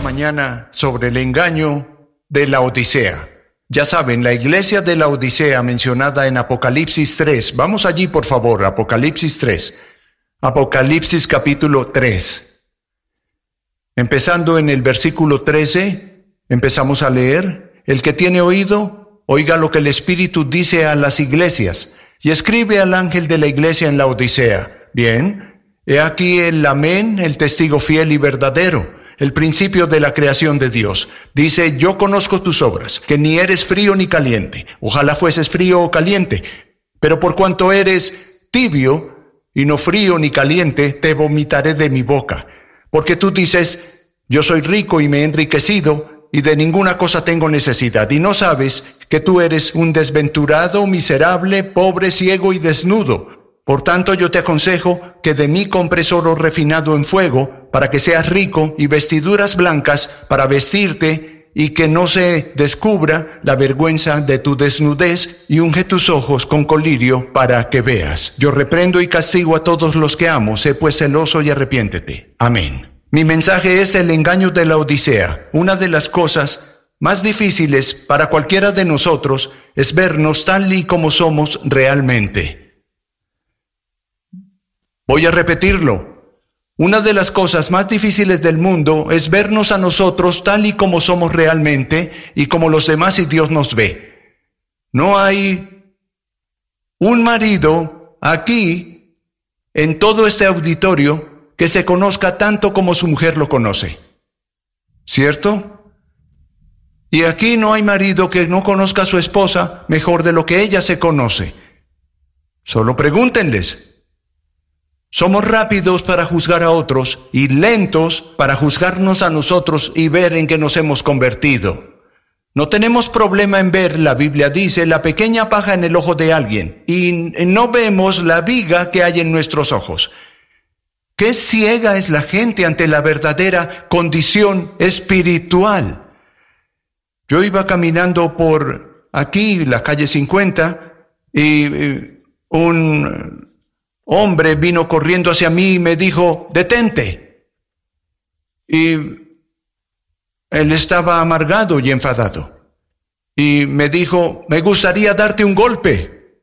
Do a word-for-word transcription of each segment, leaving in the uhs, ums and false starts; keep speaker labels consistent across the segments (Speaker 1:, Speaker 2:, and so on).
Speaker 1: mañana sobre el engaño de la Odisea. Ya saben, la iglesia de la Odisea mencionada en Apocalipsis tres. Vamos allí, por favor, Apocalipsis tres. Apocalipsis capítulo tres. Empezando en el versículo trece, empezamos a leer. El que tiene oído, oiga lo que el Espíritu dice a las iglesias. Y escribe al ángel de la iglesia en la Odisea. Bien, he aquí el amén, el testigo fiel y verdadero, el principio de la creación de Dios. Dice, yo conozco tus obras, que ni eres frío ni caliente. Ojalá fueses frío o caliente. Pero por cuanto eres tibio y no frío ni caliente, te vomitaré de mi boca. Porque tú dices, yo soy rico y me he enriquecido, y de ninguna cosa tengo necesidad. Y no sabes que tú eres un desventurado, miserable, pobre, ciego y desnudo. Por tanto, yo te aconsejo que de mí compres oro refinado en fuego, para que seas rico, y vestiduras blancas para vestirte, y que no se descubra la vergüenza de tu desnudez, y unge tus ojos con colirio para que veas. Yo reprendo y castigo a todos los que amo, sé pues celoso y arrepiéntete. Amén. Mi mensaje es el engaño de la Odisea. Una de las cosas más difíciles para cualquiera de nosotros es vernos tal y como somos realmente. Voy a repetirlo. Una de las cosas más difíciles del mundo es vernos a nosotros tal y como somos realmente y como los demás y Dios nos ve. No hay un marido aquí, en todo este auditorio, que se conozca tanto como su mujer lo conoce. ¿Cierto? Y aquí no hay marido que no conozca a su esposa mejor de lo que ella se conoce. Solo pregúntenles. Somos rápidos para juzgar a otros y lentos para juzgarnos a nosotros y ver en qué nos hemos convertido. No tenemos problema en ver, la Biblia dice, la pequeña paja en el ojo de alguien y no vemos la viga que hay en nuestros ojos. Qué ciega es la gente ante la verdadera condición espiritual. Yo iba caminando por aquí, la calle cincuenta, y un hombre vino corriendo hacia mí y me dijo, detente. Y él estaba amargado y enfadado. Y me dijo, me gustaría darte un golpe.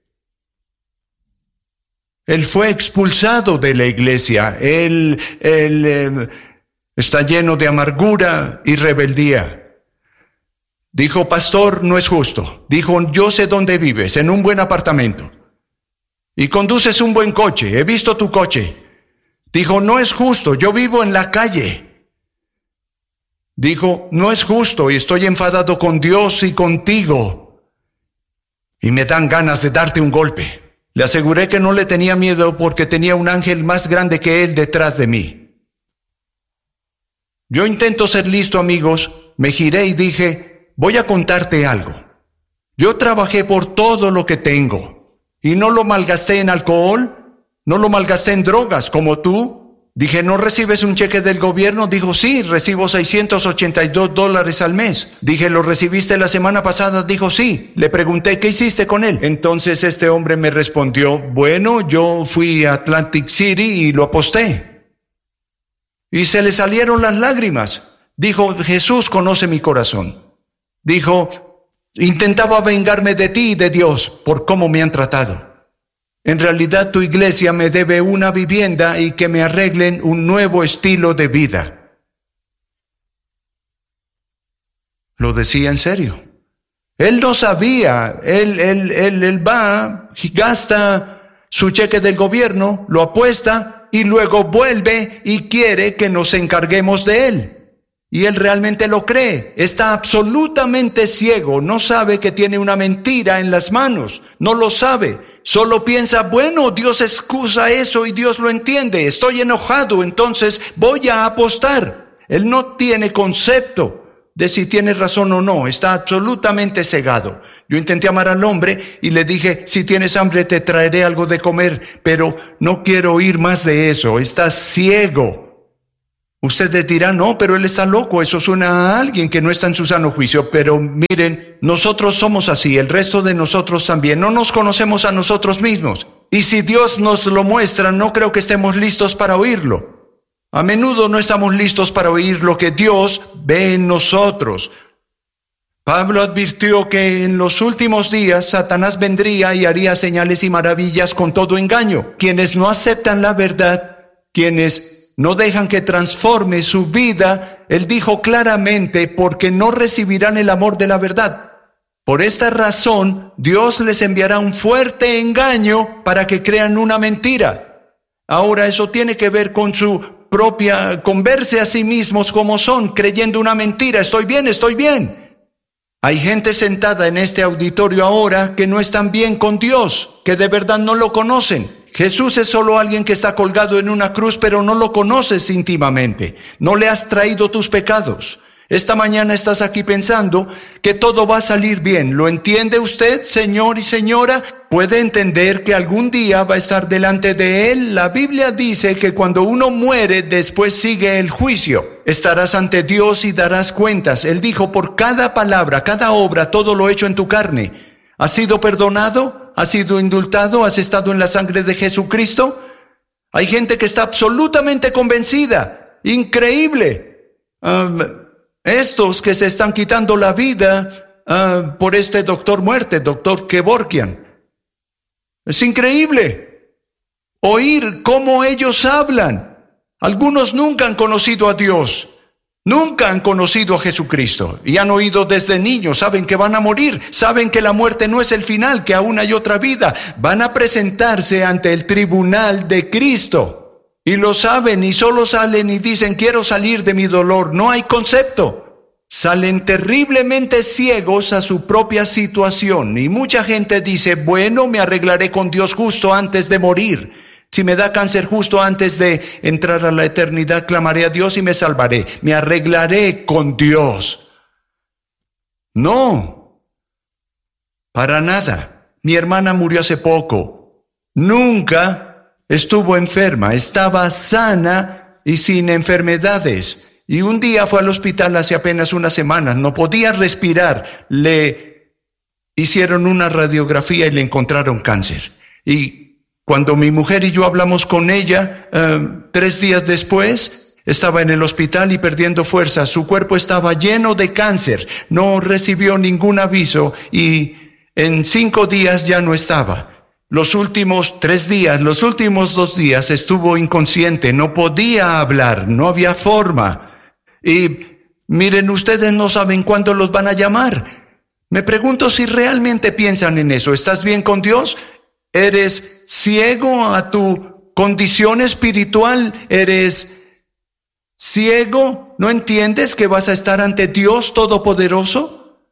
Speaker 1: Él fue expulsado de la iglesia. Él, él eh, está lleno de amargura y rebeldía. Dijo, pastor, no es justo. Dijo, yo sé dónde vives, en un buen apartamento. Y conduces un buen coche, he visto tu coche. Dijo, no es justo, yo vivo en la calle. Dijo, no es justo y estoy enfadado con Dios y contigo. Y me dan ganas de darte un golpe. Le aseguré que no le tenía miedo porque tenía un ángel más grande que él detrás de mí. Yo intento ser listo, amigos. Me giré y dije, voy a contarte algo. Yo trabajé por todo lo que tengo. Y no lo malgasté en alcohol, no lo malgasté en drogas como tú. Dije, ¿no recibes un cheque del gobierno? Dijo, sí, recibo seiscientos ochenta y dos dólares al mes. Dije, ¿lo recibiste la semana pasada? Dijo, sí. Le pregunté, ¿qué hiciste con él? Entonces este hombre me respondió, bueno, yo fui a Atlantic City y lo aposté. Y se le salieron las lágrimas. Dijo, Jesús conoce mi corazón. Dijo, intentaba vengarme de ti y de Dios por cómo me han tratado. En realidad tu iglesia me debe una vivienda y que me arreglen un nuevo estilo de vida. Lo decía en serio. Él no sabía. Él, él, él, él va, gasta su cheque del gobierno, lo apuesta y luego vuelve y quiere que nos encarguemos de él. Y él realmente lo cree, está absolutamente ciego, no sabe que tiene una mentira en las manos, no lo sabe, solo piensa, bueno, Dios excusa eso y Dios lo entiende, estoy enojado, entonces voy a apostar. Él no tiene concepto de si tiene razón o no, está absolutamente cegado. Yo intenté amar al hombre y le dije, si tienes hambre te traeré algo de comer, pero no quiero oír más de eso, estás ciego. Ustedes dirán, no, pero él está loco, eso suena a alguien que no está en su sano juicio. Pero miren, nosotros somos así, el resto de nosotros también. No nos conocemos a nosotros mismos. Y si Dios nos lo muestra, no creo que estemos listos para oírlo. A menudo no estamos listos para oír lo que Dios ve en nosotros. Pablo advirtió que en los últimos días Satanás vendría y haría señales y maravillas con todo engaño. Quienes no aceptan la verdad, quienes no dejan que transforme su vida, él dijo claramente, porque no recibirán el amor de la verdad. Por esta razón, Dios les enviará un fuerte engaño para que crean una mentira. Ahora, eso tiene que ver con su propia, con verse a sí mismos como son, creyendo una mentira. Estoy bien, estoy bien. Hay gente sentada en este auditorio ahora que no están bien con Dios, que de verdad no lo conocen. Jesús es solo alguien que está colgado en una cruz, pero no lo conoces íntimamente. No le has traído tus pecados. Esta mañana estás aquí pensando que todo va a salir bien. ¿Lo entiende usted, señor y señora? ¿Puede entender que algún día va a estar delante de Él? La Biblia dice que cuando uno muere, después sigue el juicio. Estarás ante Dios y darás cuentas. Él dijo, por cada palabra, cada obra, todo lo hecho en tu carne. ¿Has sido perdonado? ¿Has sido indultado? ¿Has estado en la sangre de Jesucristo? Hay gente que está absolutamente convencida. Increíble. Um, estos que se están quitando la vida uh, por este doctor muerte, doctor Kevorkian. Es increíble oír cómo ellos hablan. Algunos nunca han conocido a Dios, nunca han conocido a Jesucristo y han oído desde niños, saben que van a morir, saben que la muerte no es el final, que aún hay otra vida. Van a presentarse ante el tribunal de Cristo y lo saben y solo salen y dicen, quiero salir de mi dolor. No hay concepto. Salen terriblemente ciegos a su propia situación y mucha gente dice, bueno, me arreglaré con Dios justo antes de morir. Si me da cáncer justo antes de entrar a la eternidad, clamaré a Dios y me salvaré. Me arreglaré con Dios. No, para nada. Mi hermana murió hace poco. Nunca estuvo enferma, estaba sana y sin enfermedades. Y un día fue al hospital hace apenas unas semanas, no podía respirar. Le hicieron una radiografía y le encontraron cáncer. Y cuando mi mujer y yo hablamos con ella, uh, tres días después, estaba en el hospital y perdiendo fuerza. Su cuerpo estaba lleno de cáncer, no recibió ningún aviso y en cinco días ya no estaba. Los últimos tres días, los últimos dos días estuvo inconsciente, no podía hablar, no había forma. Y miren, ustedes no saben cuándo los van a llamar. Me pregunto si realmente piensan en eso. ¿Estás bien con Dios? ¿Eres ciego a tu condición espiritual? ¿Eres ciego? ¿No entiendes que vas a estar ante Dios Todopoderoso?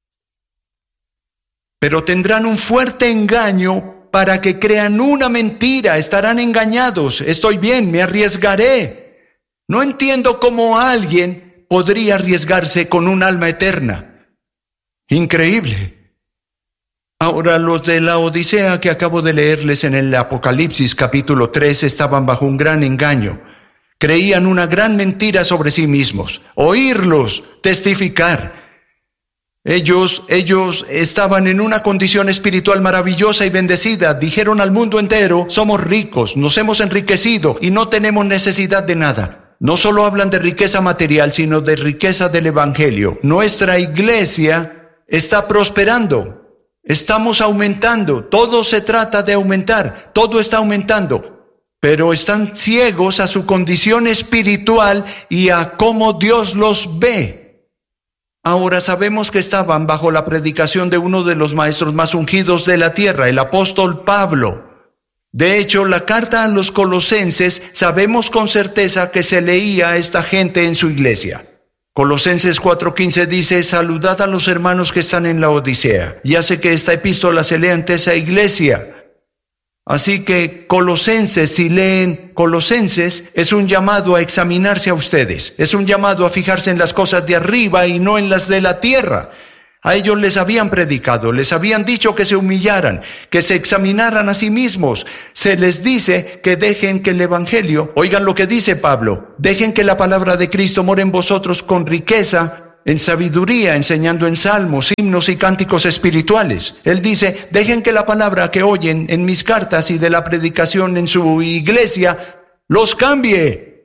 Speaker 1: Pero tendrán un fuerte engaño para que crean una mentira. Estarán engañados. Estoy bien, me arriesgaré. No entiendo cómo alguien podría arriesgarse con un alma eterna. Increíble. Ahora, los de la Odisea que acabo de leerles en el Apocalipsis capítulo tres estaban bajo un gran engaño. Creían una gran mentira sobre sí mismos. Oírlos testificar. Ellos, ellos estaban en una condición espiritual maravillosa y bendecida. Dijeron al mundo entero, somos ricos, nos hemos enriquecido y no tenemos necesidad de nada. No solo hablan de riqueza material, sino de riqueza del Evangelio. Nuestra iglesia está prosperando. Estamos aumentando. Todo se trata de aumentar. Todo está aumentando. Pero están ciegos a su condición espiritual y a cómo Dios los ve. Ahora sabemos que estaban bajo la predicación de uno de los maestros más ungidos de la tierra, el apóstol Pablo. De hecho, la carta a los Colosenses, sabemos con certeza que se leía a esta gente en su iglesia. Colosenses cuatro quince dice, saludad a los hermanos que están en la Odisea. Y hace que esta epístola se lea ante esa iglesia. Así que Colosenses, si leen Colosenses, es un llamado a examinarse a ustedes. Es un llamado a fijarse en las cosas de arriba y no en las de la tierra. A ellos les habían predicado, les habían dicho que se humillaran, que se examinaran a sí mismos. Se les dice que dejen que el Evangelio, oigan lo que dice Pablo, dejen que la palabra de Cristo more en vosotros con riqueza, en sabiduría, enseñando en salmos, himnos y cánticos espirituales. Él dice, dejen que la palabra que oyen en mis cartas y de la predicación en su iglesia los cambie.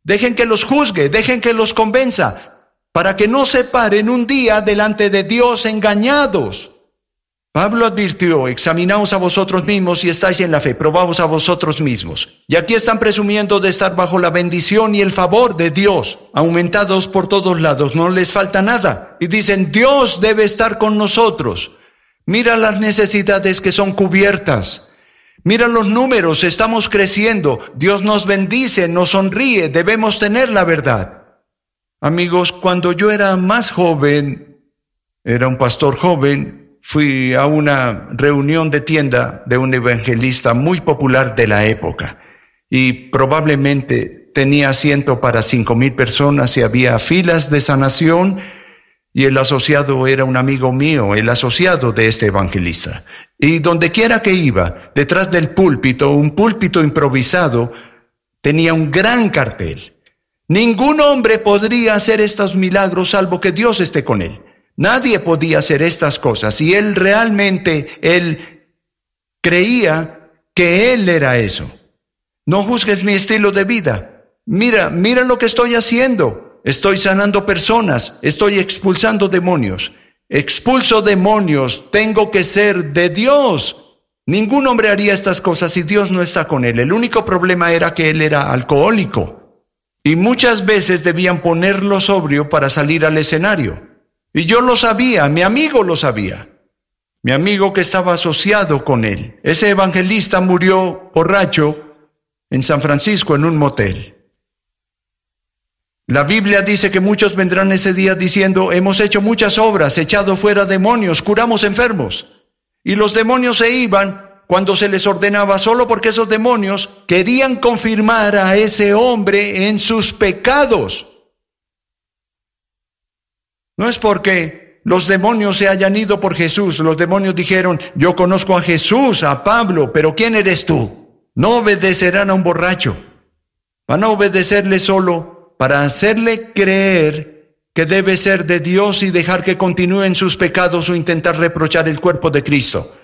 Speaker 1: Dejen que los juzgue, dejen que los convenza, para que no se paren un día delante de Dios engañados. Pablo advirtió, examinaos a vosotros mismos si estáis en la fe, probaos a vosotros mismos. Y aquí están presumiendo de estar bajo la bendición y el favor de Dios, aumentados por todos lados, no les falta nada. Y dicen, Dios debe estar con nosotros. Mira las necesidades que son cubiertas. Mira los números, estamos creciendo. Dios nos bendice, nos sonríe, debemos tener la verdad. Amigos, cuando yo era más joven, era un pastor joven, fui a una reunión de tienda de un evangelista muy popular de la época y probablemente tenía asiento para cinco mil personas y había filas de sanación y el asociado era un amigo mío, el asociado de este evangelista. Y donde quiera que iba, detrás del púlpito, un púlpito improvisado, tenía un gran cartel. Ningún hombre podría hacer estos milagros salvo que Dios esté con él. Nadie podía hacer estas cosas y él realmente, él creía que él era eso. No juzgues mi estilo de vida. Mira, mira lo que estoy haciendo. Estoy sanando personas, estoy expulsando demonios. Expulso demonios, tengo que ser de Dios. Ningún hombre haría estas cosas si Dios no está con él. El único problema era que él era alcohólico y muchas veces debían ponerlo sobrio para salir al escenario. Y yo lo sabía, mi amigo lo sabía, mi amigo que estaba asociado con él. Ese evangelista murió borracho en San Francisco en un motel. La Biblia dice que muchos vendrán ese día diciendo, hemos hecho muchas obras, echado fuera demonios, curamos enfermos. Y los demonios se iban cuando se les ordenaba solo porque esos demonios querían confirmar a ese hombre en sus pecados. No es porque los demonios se hayan ido por Jesús. Los demonios dijeron, yo conozco a Jesús, a Pablo, pero ¿quién eres tú? No obedecerán a un borracho. Van a obedecerle solo para hacerle creer que debe ser de Dios y dejar que continúe en sus pecados o intentar reprochar el cuerpo de Cristo.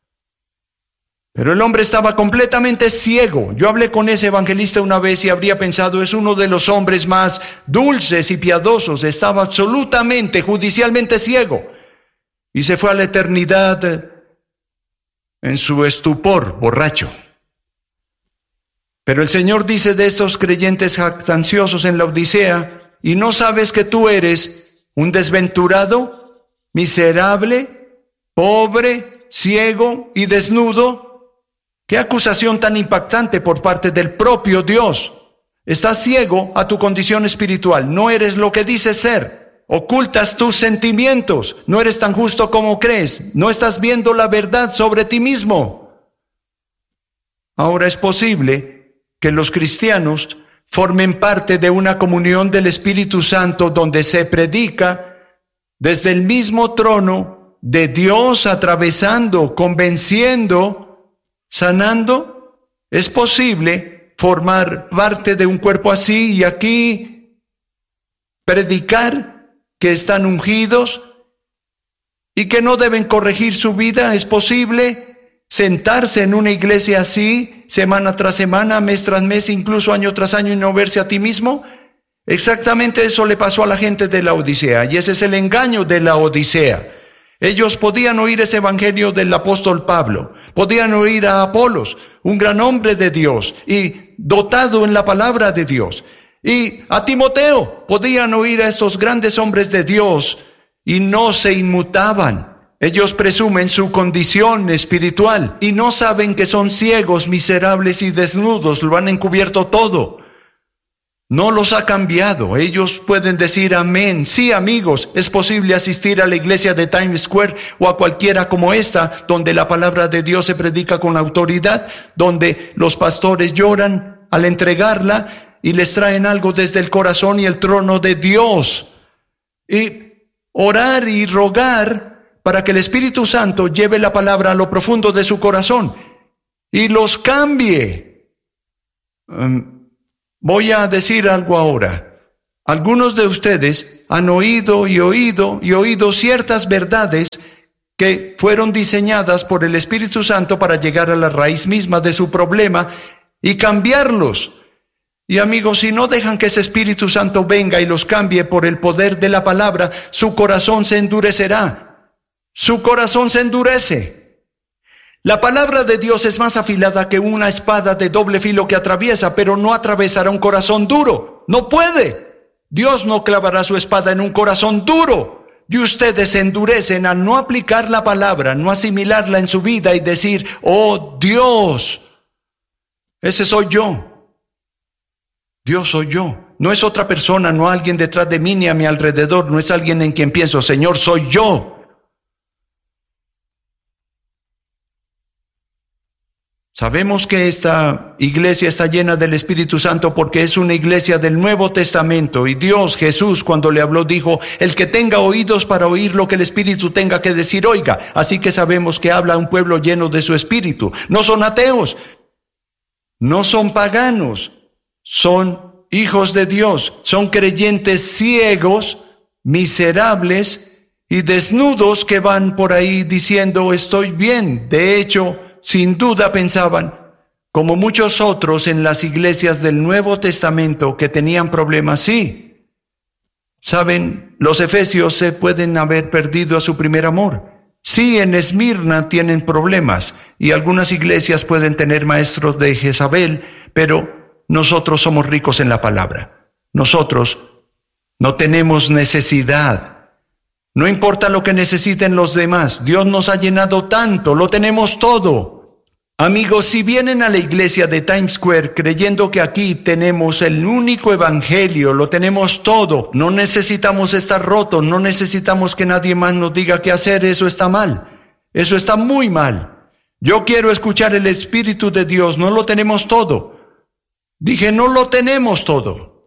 Speaker 1: Pero el hombre estaba completamente ciego. Yo hablé con ese evangelista una vez y habría pensado, es uno de los hombres más dulces y piadosos. Estaba absolutamente, judicialmente ciego. Y se fue a la eternidad en su estupor, borracho. Pero el Señor dice de estos creyentes jactanciosos en la Odisea, ¿y no sabes que tú eres un desventurado, miserable, pobre, ciego y desnudo? ¡Qué acusación tan impactante por parte del propio Dios! Estás ciego a tu condición espiritual, no eres lo que dices ser. Ocultas tus sentimientos, no eres tan justo como crees, no estás viendo la verdad sobre ti mismo. Ahora es posible que los cristianos formen parte de una comunión del Espíritu Santo donde se predica desde el mismo trono de Dios, atravesando, convenciendo, sanando. Es posible formar parte de un cuerpo así y aquí predicar que están ungidos y que no deben corregir su vida. Es posible sentarse en una iglesia así, semana tras semana, mes tras mes, incluso año tras año y no verse a ti mismo. Exactamente eso le pasó a la gente de la Odisea y ese es el engaño de la Odisea. Ellos podían oír ese evangelio del apóstol Pablo, podían oír a Apolos, un gran hombre de Dios y dotado en la palabra de Dios. Y a Timoteo, podían oír a estos grandes hombres de Dios y no se inmutaban. Ellos presumen su condición espiritual y no saben que son ciegos, miserables y desnudos, lo han encubierto todo. No los ha cambiado. Ellos pueden decir amén. Sí, amigos, es posible asistir a la iglesia de Times Square o a cualquiera como esta, donde la palabra de Dios se predica con autoridad, donde los pastores lloran al entregarla y les traen algo desde el corazón y el trono de Dios. Y orar y rogar para que el Espíritu Santo lleve la palabra a lo profundo de su corazón y los cambie. Um, Voy a decir algo ahora. Algunos de ustedes han oído y oído y oído ciertas verdades que fueron diseñadas por el Espíritu Santo para llegar a la raíz misma de su problema y cambiarlos. Y amigos, si no dejan que ese Espíritu Santo venga y los cambie por el poder de la palabra, su corazón se endurecerá. Su corazón se endurece. La palabra de Dios es más afilada que una espada de doble filo que atraviesa, pero no atravesará un corazón duro. No puede. Dios no clavará su espada en un corazón duro. Y ustedes se endurecen al no aplicar la palabra, no asimilarla en su vida y decir, oh Dios, ese soy yo. Dios soy yo. No es otra persona, no alguien detrás de mí ni a mi alrededor, no es alguien en quien pienso, Señor, soy yo. Sabemos que esta iglesia está llena del Espíritu Santo porque es una iglesia del Nuevo Testamento. Y Dios, Jesús, cuando le habló, dijo, el que tenga oídos para oír lo que el Espíritu tenga que decir, oiga. Así que sabemos que habla un pueblo lleno de su Espíritu. No son ateos, no son paganos, son hijos de Dios. Son creyentes ciegos, miserables y desnudos que van por ahí diciendo, estoy bien. De hecho, sin duda pensaban, como muchos otros en las iglesias del Nuevo Testamento que tenían problemas, sí. Saben, los efesios se pueden haber perdido a su primer amor. Sí, en Esmirna tienen problemas y algunas iglesias pueden tener maestros de Jezabel, pero nosotros somos ricos en la palabra. Nosotros no tenemos necesidad. No importa lo que necesiten los demás. Dios nos ha llenado tanto, lo tenemos todo. Amigos, si vienen a la iglesia de Times Square creyendo que aquí tenemos el único evangelio, lo tenemos todo, no necesitamos estar rotos, no necesitamos que nadie más nos diga qué hacer, eso está mal, eso está muy mal. Yo quiero escuchar el Espíritu de Dios, no lo tenemos todo. Dije, no lo tenemos todo.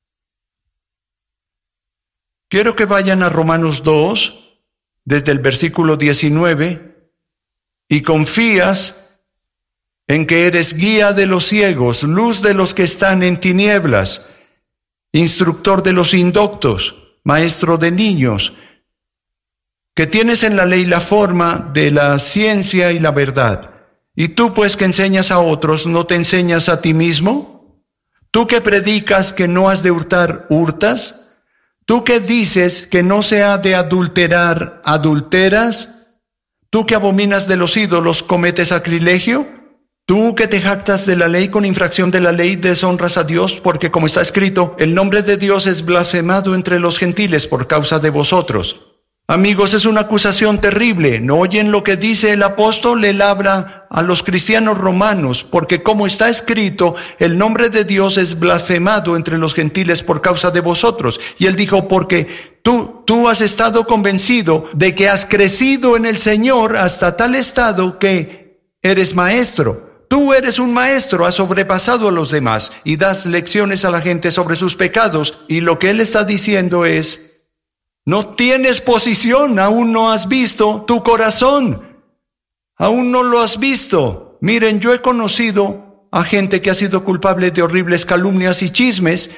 Speaker 1: Quiero que vayan a Romanos dos, desde el versículo diecinueve, y confías en que eres guía de los ciegos, luz de los que están en tinieblas, instructor de los indoctos, maestro de niños, que tienes en la ley la forma de la ciencia y la verdad. Y tú pues que enseñas a otros, ¿no te enseñas a ti mismo? Tú que predicas que no has de hurtar, ¿hurtas? Tú que dices que no se ha de adulterar, ¿adulteras? Tú que abominas de los ídolos, ¿cometes sacrilegio? Tú que te jactas de la ley, con infracción de la ley deshonras a Dios, porque como está escrito, el nombre de Dios es blasfemado entre los gentiles por causa de vosotros. Amigos, es una acusación terrible. ¿No oyen lo que dice el apóstol? Él habla a los cristianos romanos, porque como está escrito, el nombre de Dios es blasfemado entre los gentiles por causa de vosotros. Y él dijo, porque tú, tú has estado convencido de que has crecido en el Señor hasta tal estado que eres maestro. Tú eres un maestro, has sobrepasado a los demás y das lecciones a la gente sobre sus pecados. Y lo que él está diciendo es, no tienes posición, aún no has visto tu corazón. Aún no lo has visto. Miren, yo he conocido a gente que ha sido culpable de horribles calumnias y chismes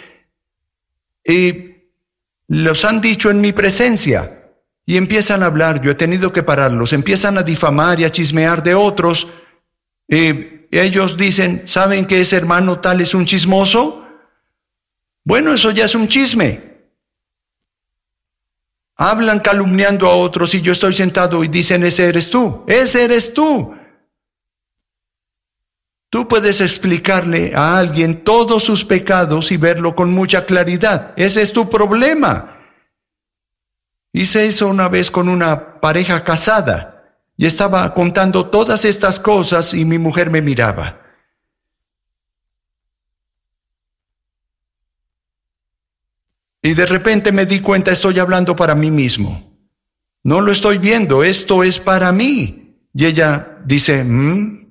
Speaker 1: y los han dicho en mi presencia y empiezan a hablar. Yo he tenido que pararlos, empiezan a difamar y a chismear de otros. Y ellos dicen, ¿saben que ese hermano tal es un chismoso? Bueno, eso ya es un chisme. Hablan calumniando a otros y yo estoy sentado y dicen, ese eres tú, ese eres tú. Tú puedes explicarle a alguien todos sus pecados y verlo con mucha claridad. Ese es tu problema. Hice eso una vez con una pareja casada. Y estaba contando todas estas cosas y mi mujer me miraba. Y de repente me di cuenta, estoy hablando para mí mismo. No lo estoy viendo, esto es para mí. Y ella dice, ¿Mm?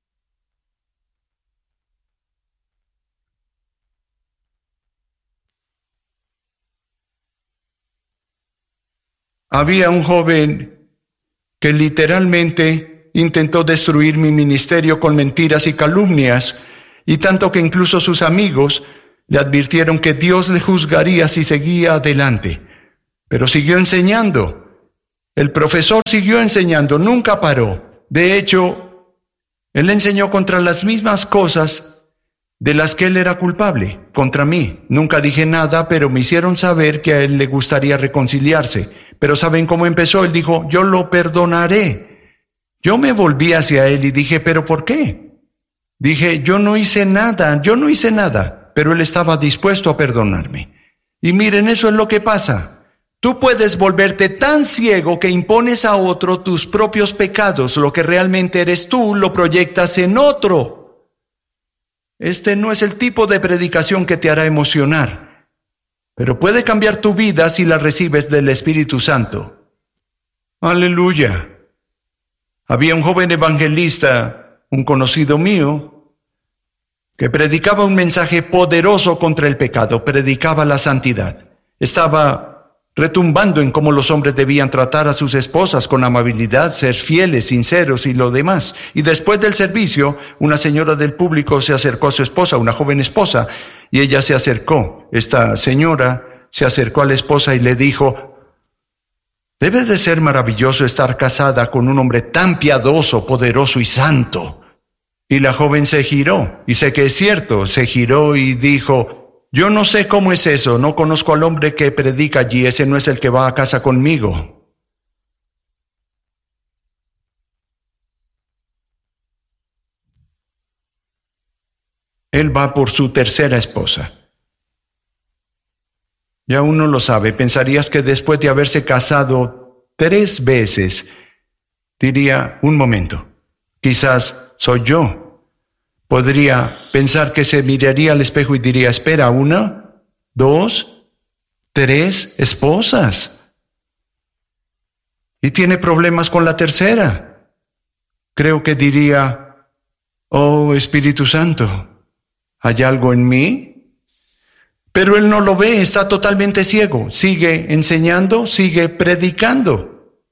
Speaker 1: Había un joven que literalmente intentó destruir mi ministerio con mentiras y calumnias, y tanto que incluso sus amigos le advirtieron que Dios le juzgaría si seguía adelante. Pero siguió enseñando. El profesor siguió enseñando, nunca paró. De hecho, él enseñó contra las mismas cosas de las que él era culpable, contra mí. Nunca dije nada, pero me hicieron saber que a él le gustaría reconciliarse. Pero ¿saben cómo empezó? Él dijo, yo lo perdonaré. Yo me volví hacia él y dije, ¿pero por qué? Dije, yo no hice nada, yo no hice nada, pero él estaba dispuesto a perdonarme. Y miren, eso es lo que pasa. Tú puedes volverte tan ciego que impones a otro tus propios pecados. Lo que realmente eres tú, lo proyectas en otro. Este no es el tipo de predicación que te hará emocionar, pero puede cambiar tu vida si la recibes del Espíritu Santo. ¡Aleluya! Había un joven evangelista, un conocido mío, que predicaba un mensaje poderoso contra el pecado, predicaba la santidad. Estaba retumbando en cómo los hombres debían tratar a sus esposas con amabilidad, ser fieles, sinceros y lo demás. Y después del servicio, una señora del público se acercó a su esposa, una joven esposa, y ella se acercó. Esta señora se acercó a la esposa y le dijo, debe de ser maravilloso estar casada con un hombre tan piadoso, poderoso y santo. Y la joven se giró, y sé que es cierto, se giró y dijo, yo no sé cómo es eso, no conozco al hombre que predica allí, ese no es el que va a casa conmigo. Él va por su tercera esposa. Ya uno lo sabe, pensarías que después de haberse casado tres veces, diría, un momento, quizás soy yo. Podría pensar que se miraría al espejo y diría, espera, una, dos, tres esposas. Y tiene problemas con la tercera. Creo que diría, oh Espíritu Santo, ¿hay algo en mí? Pero él no lo ve, está totalmente ciego. Sigue enseñando, sigue predicando.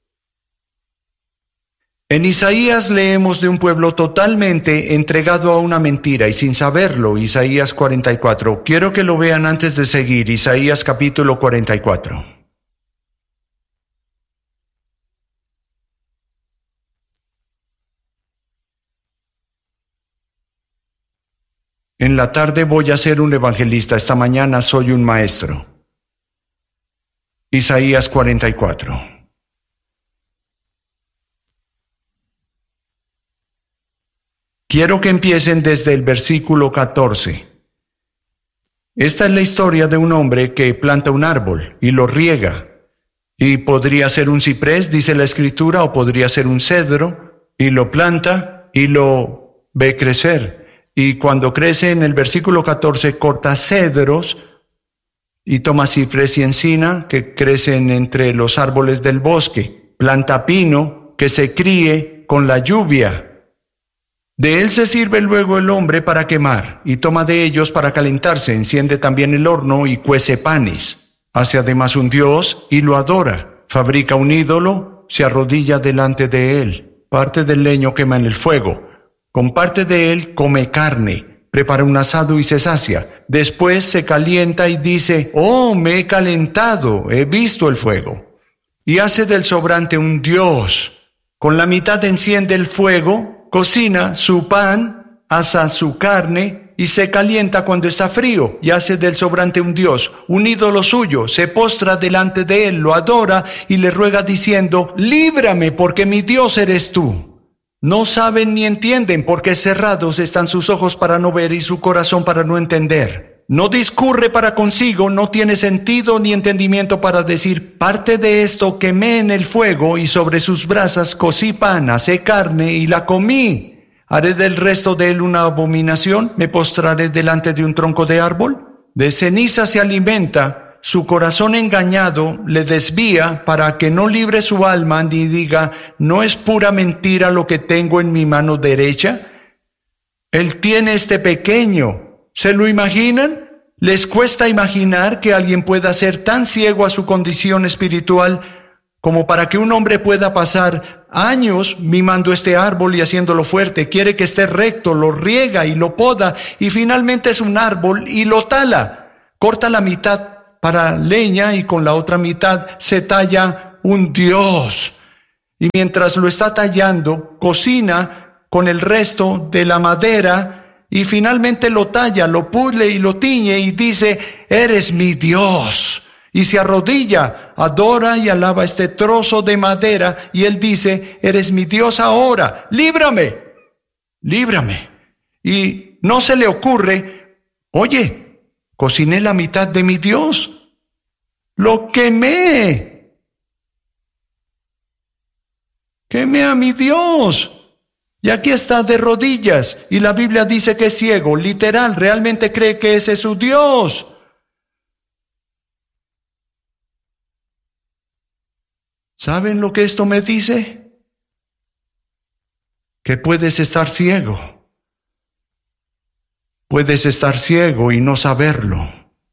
Speaker 1: En Isaías leemos de un pueblo totalmente entregado a una mentira y sin saberlo, Isaías cuarenta y cuatro. Quiero que lo vean antes de seguir, Isaías capítulo cuarenta y cuatro. En la tarde voy a ser un evangelista, esta mañana soy un maestro. Isaías cuarenta y cuatro. Quiero que empiecen desde el versículo catorce. Esta es la historia de un hombre que planta un árbol y lo riega. Y podría ser un ciprés, dice la Escritura, o podría ser un cedro, y lo planta y lo ve crecer. Y cuando crece, en el versículo catorce, corta cedros y toma ciprés y encina que crecen entre los árboles del bosque. Planta pino que se críe con la lluvia. De él se sirve luego el hombre para quemar, y toma de ellos para calentarse, enciende también el horno y cuece panes. Hace además un dios y lo adora. Fabrica un ídolo, se arrodilla delante de él. Parte del leño quema en el fuego. Con parte de él come carne. Prepara un asado y se sacia. Después se calienta y dice, oh, me he calentado, he visto el fuego. Y hace del sobrante un dios. Con la mitad enciende el fuego, cocina su pan, asa su carne y se calienta cuando está frío y hace del sobrante un dios, un ídolo suyo, se postra delante de él, lo adora y le ruega diciendo, líbrame porque mi Dios eres tú. No saben ni entienden porque cerrados están sus ojos para no ver y su corazón para no entender. No discurre para consigo, no tiene sentido ni entendimiento para decir, parte de esto quemé en el fuego y sobre sus brasas cocí pan, asé carne y la comí. ¿Haré del resto de él una abominación? ¿Me postraré delante de un tronco de árbol? De ceniza se alimenta, su corazón engañado le desvía para que no libre su alma ni diga, ¿no es pura mentira lo que tengo en mi mano derecha? Él tiene este pequeño. ¿Se lo imaginan? ¿Les cuesta imaginar que alguien pueda ser tan ciego a su condición espiritual como para que un hombre pueda pasar años mimando este árbol y haciéndolo fuerte? Quiere que esté recto, lo riega y lo poda y finalmente es un árbol y lo tala. Corta la mitad para leña y con la otra mitad se talla un dios. Y mientras lo está tallando, cocina con el resto de la madera y finalmente lo talla, lo pule y lo tiñe y dice, eres mi Dios. Y se arrodilla, adora y alaba este trozo de madera y él dice, eres mi Dios ahora, líbrame, líbrame. Y no se le ocurre, oye, cociné la mitad de mi Dios, lo quemé, quemé a mi Dios. Y aquí está de rodillas y la Biblia dice que es ciego, literal, realmente cree que ese es su Dios. ¿Saben lo que esto me dice? Que puedes estar ciego. Puedes estar ciego y no saberlo.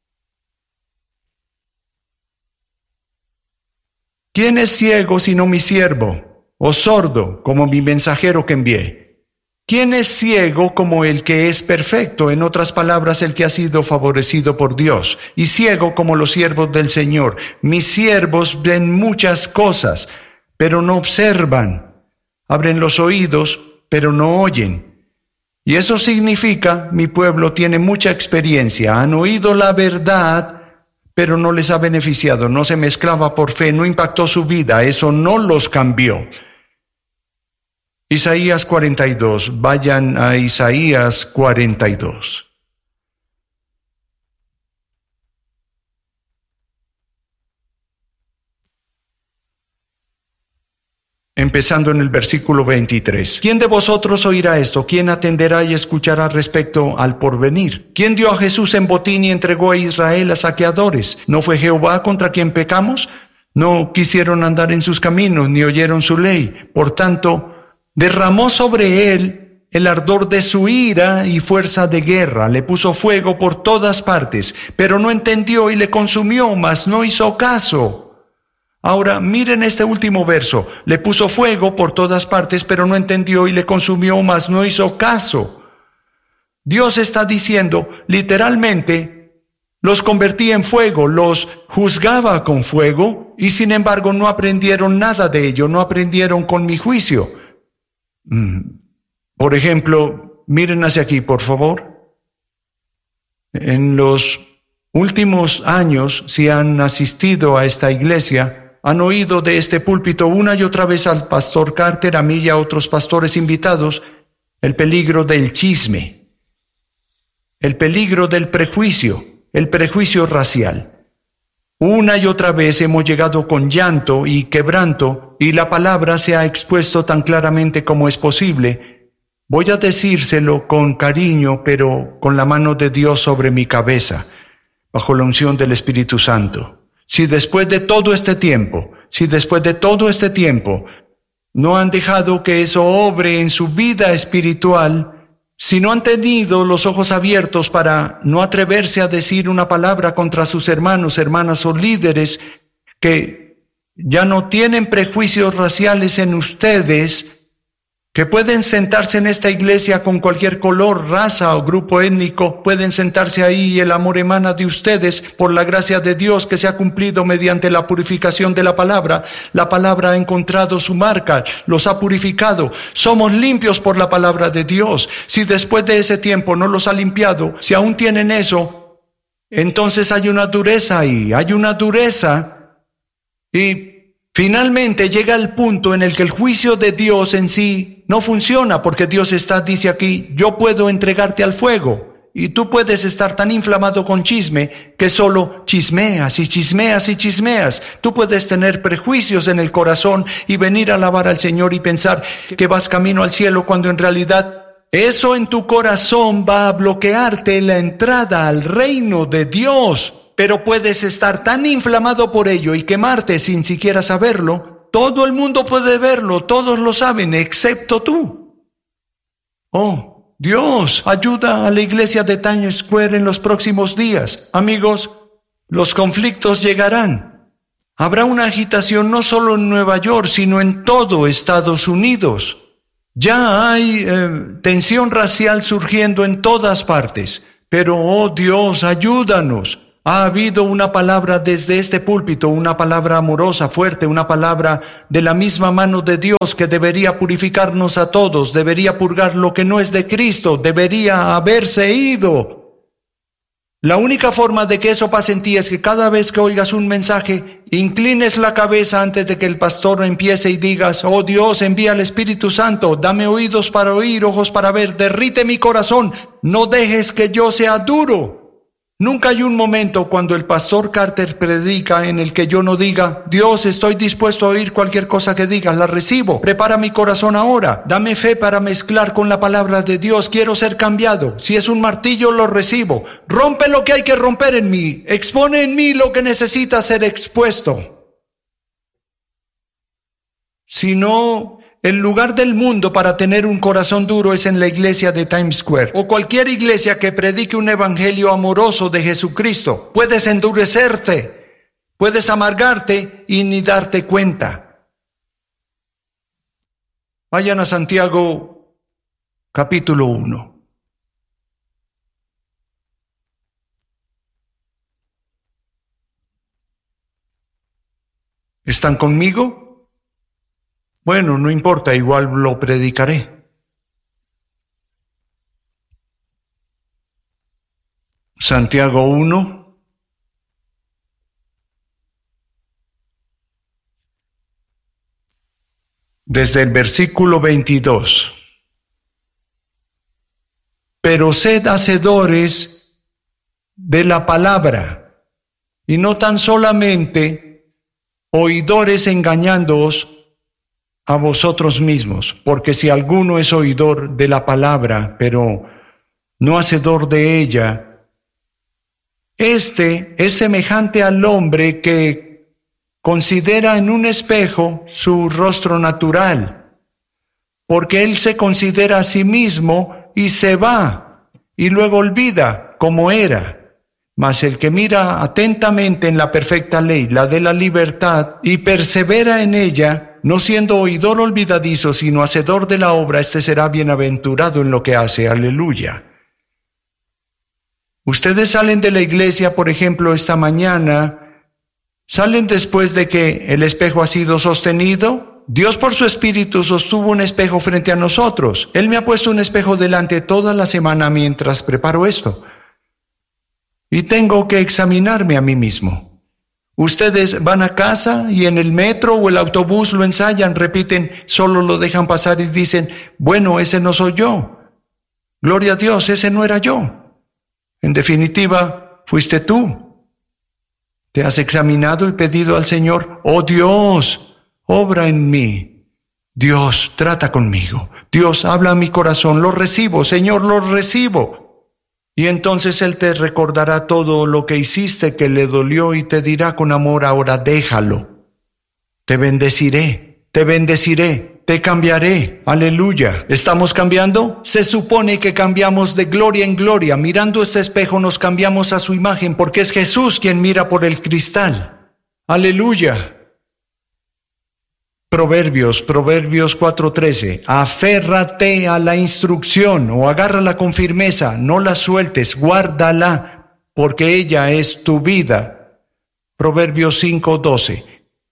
Speaker 1: ¿Quién es ciego sino mi siervo? ¿O sordo como mi mensajero que envié? ¿Quién es ciego como el que es perfecto? En otras palabras, el que ha sido favorecido por Dios. Y ciego como los siervos del Señor. Mis siervos ven muchas cosas, pero no observan. Abren los oídos, pero no oyen. Y eso significa, mi pueblo tiene mucha experiencia. Han oído la verdad, pero no les ha beneficiado. No se mezclaba por fe, no impactó su vida. Eso no los cambió. Isaías cuarenta y dos, vayan a Isaías cuarenta y dos. Empezando en el versículo veintitrés. ¿Quién de vosotros oirá esto? ¿Quién atenderá y escuchará respecto al porvenir? ¿Quién dio a Jesús en botín y entregó a Israel a saqueadores? ¿No fue Jehová contra quien pecamos? No quisieron andar en sus caminos, ni oyeron su ley. Por tanto, derramó sobre él el ardor de su ira y fuerza de guerra. Le puso fuego por todas partes, pero no entendió y le consumió, mas no hizo caso. Ahora, miren este último verso. Le puso fuego por todas partes, pero no entendió y le consumió, mas no hizo caso. Dios está diciendo, literalmente, los convertí en fuego, los juzgaba con fuego, y sin embargo no aprendieron nada de ello, no aprendieron con mi juicio. Por ejemplo, miren hacia aquí, por favor. En los últimos años, si han asistido a esta iglesia, han oído de este púlpito una y otra vez al pastor Carter, a mí y a otros pastores invitados, el peligro del chisme, el peligro del prejuicio, el prejuicio racial. Una y otra vez hemos llegado con llanto y quebranto, y la palabra se ha expuesto tan claramente como es posible. Voy a decírselo con cariño, pero con la mano de Dios sobre mi cabeza, bajo la unción del Espíritu Santo. Si después de todo este tiempo, si después de todo este tiempo, no han dejado que eso obre en su vida espiritual, si no han tenido los ojos abiertos para no atreverse a decir una palabra contra sus hermanos, hermanas o líderes que ya no tienen prejuicios raciales en ustedes, que pueden sentarse en esta iglesia con cualquier color, raza o grupo étnico, pueden sentarse ahí y el amor emana de ustedes por la gracia de Dios que se ha cumplido mediante la purificación de la palabra. La palabra ha encontrado su marca, los ha purificado. Somos limpios por la palabra de Dios. Si después de ese tiempo no los ha limpiado, si aún tienen eso, entonces hay una dureza ahí, hay una dureza y finalmente llega el punto en el que el juicio de Dios en sí no funciona, porque Dios está, dice aquí, yo puedo entregarte al fuego, y tú puedes estar tan inflamado con chisme que solo chismeas y chismeas y chismeas. Tú puedes tener prejuicios en el corazón y venir a alabar al Señor y pensar que vas camino al cielo, cuando en realidad eso en tu corazón va a bloquearte la entrada al reino de Dios. Pero puedes estar tan inflamado por ello y quemarte sin siquiera saberlo. Todo el mundo puede verlo, todos lo saben, excepto tú. Oh, Dios, ayuda a la iglesia de Times Square en los próximos días. Amigos, los conflictos llegarán. Habrá una agitación no solo en Nueva York, sino en todo Estados Unidos. Ya hay eh, tensión racial surgiendo en todas partes. Pero, oh Dios, ayúdanos. Ha habido una palabra desde este púlpito, una palabra amorosa, fuerte, una palabra de la misma mano de Dios que debería purificarnos a todos, debería purgar lo que no es de Cristo, debería haberse ido. La única forma de que eso pase en ti es que cada vez que oigas un mensaje, inclines la cabeza antes de que el pastor empiece y digas: oh Dios, envía al Espíritu Santo, dame oídos para oír, ojos para ver, derrite mi corazón, no dejes que yo sea duro. Nunca hay un momento cuando el pastor Carter predica en el que yo no diga: Dios, estoy dispuesto a oír cualquier cosa que digas, la recibo, prepara mi corazón ahora, dame fe para mezclar con la palabra de Dios, quiero ser cambiado, si es un martillo lo recibo, rompe lo que hay que romper en mí, expone en mí lo que necesita ser expuesto. Si no, el lugar del mundo para tener un corazón duro es en la iglesia de Times Square o cualquier iglesia que predique un evangelio amoroso de Jesucristo. Puedes endurecerte, puedes amargarte y ni darte cuenta. Vayan a Santiago capítulo uno. ¿Están conmigo? Bueno, no importa, igual lo predicaré. Santiago uno. Desde el versículo veintidós. Pero sed hacedores de la palabra, y no tan solamente oidores engañándoos a vosotros mismos, porque si alguno es oidor de la palabra, pero no hacedor de ella, este es semejante al hombre que considera en un espejo su rostro natural, porque él se considera a sí mismo y se va, y luego olvida cómo era. Mas el que mira atentamente en la perfecta ley, la de la libertad, y persevera en ella, no siendo oidor olvidadizo, sino hacedor de la obra, este será bienaventurado en lo que hace. Aleluya. Ustedes salen de la iglesia, por ejemplo, esta mañana, salen después de que el espejo ha sido sostenido. Dios por su Espíritu sostuvo un espejo frente a nosotros. Él me ha puesto un espejo delante toda la semana mientras preparo esto. Y tengo que examinarme a mí mismo. Ustedes van a casa y en el metro o el autobús lo ensayan, repiten, solo lo dejan pasar y dicen: bueno, ese no soy yo. Gloria a Dios, ese no era yo. En definitiva, fuiste tú. Te has examinado y pedido al Señor: oh Dios, obra en mí. Dios, trata conmigo. Dios, habla a mi corazón. Lo recibo, Señor, lo recibo. Y entonces Él te recordará todo lo que hiciste que le dolió y te dirá con amor: ahora déjalo. Te bendeciré, te bendeciré, te cambiaré. Aleluya. ¿Estamos cambiando? Se supone que cambiamos de gloria en gloria. Mirando este espejo nos cambiamos a su imagen, porque es Jesús quien mira por el cristal. Aleluya. Proverbios, Proverbios cuatro trece. Aférrate a la instrucción o agárrala con firmeza, no la sueltes, guárdala, porque ella es tu vida. Proverbios cinco doce.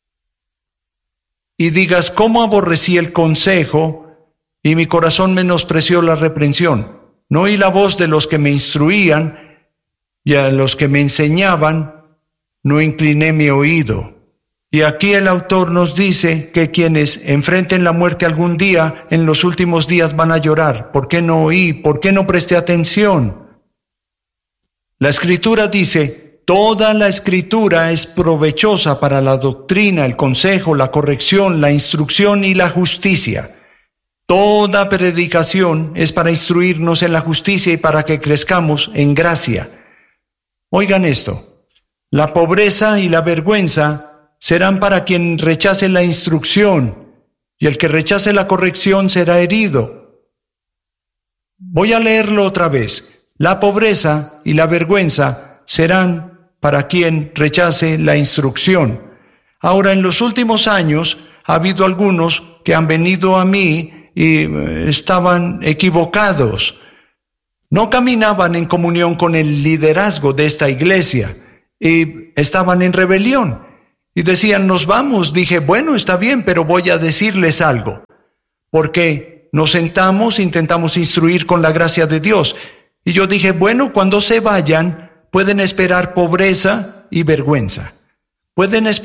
Speaker 1: Y digas: ¿cómo aborrecí el consejo y mi corazón menospreció la reprensión? No oí la voz de los que me instruían y a los que me enseñaban no incliné mi oído. Y aquí el autor nos dice que quienes enfrenten la muerte algún día, en los últimos días van a llorar. ¿Por qué no oí? ¿Por qué no presté atención? La Escritura dice: toda la Escritura es provechosa para la doctrina, el consejo, la corrección, la instrucción y la justicia. Toda predicación es para instruirnos en la justicia y para que crezcamos en gracia. Oigan esto: la pobreza y la vergüenza serán para quien rechace la instrucción, y el que rechace la corrección será herido. Voy a leerlo otra vez. La pobreza y la vergüenza serán para quien rechace la instrucción. Ahora, en los últimos años, ha habido algunos que han venido a mí y estaban equivocados. No caminaban en comunión con el liderazgo de esta iglesia. y estaban en rebelión. Y decían, nos vamos. Dije, bueno, está bien, pero voy a decirles algo. Porque nos sentamos, intentamos instruir con la gracia de Dios. Y yo dije, bueno, cuando se vayan, pueden esperar pobreza y vergüenza. Pueden esperar